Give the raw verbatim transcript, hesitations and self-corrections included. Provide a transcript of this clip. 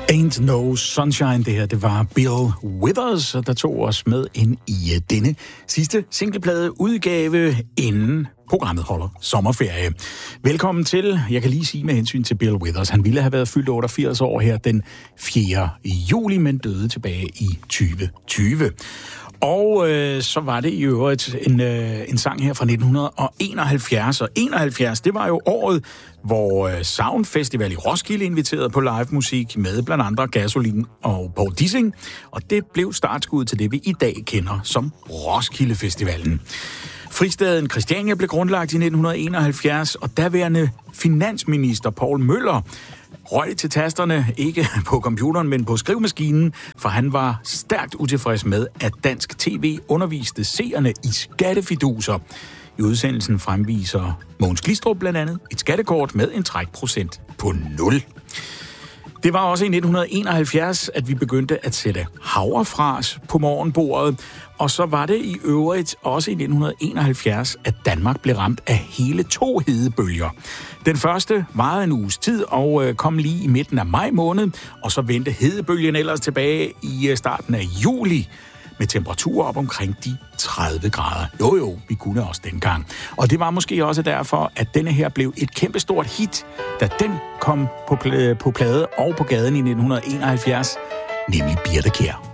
Ain't No Sunshine, det her, det var Bill Withers, der tog os med ind i denne sidste singleplade udgave, inden programmet holder sommerferie. Velkommen til. Jeg kan lige sige med hensyn til Bill Withers, han ville have været fyldt otteogfirs år her den fjerde juli, men døde tilbage i tyve tyve. Og øh, så var det i øvrigt en, øh, en sang her fra nitten enoghalvfjerds, og enoghalvfjerds, det var jo året, hvor øh, Sound Festival i Roskilde inviterede på live musik med blandt andre Gasolin og Paul Dissing, og det blev startskuddet til det, vi i dag kender som Roskilde Festivalen. Fristaden Christiania blev grundlagt i nitten enoghalvfjerds, og daværende finansminister Poul Møller røg til tasterne, ikke på computeren, men på skrivemaskinen, for han var stærkt utilfreds med, at dansk tv underviste seerne i skattefiduser. I udsendelsen fremviser Mogens Glistrup blandt andet et skattekort med en trækprocent på nul. Det var også i nitten enoghalvfjerds, at vi begyndte at sætte havrefras på morgenbordet, og så var det i øvrigt også i nitten enoghalvfjerds, at Danmark blev ramt af hele to hedebølger. Den første varede en uges tid og kom lige i midten af maj måned, og så vendte hedebølgen ellers tilbage i starten af juli med temperaturer op omkring de tredive grader. Jo jo, vi kunne også dengang. Og det var måske også derfor, at denne her blev et kæmpestort hit, da den kom på, pl- på plade og på gaden i nitten enoghalvfjerds, nemlig Birthe Kjær.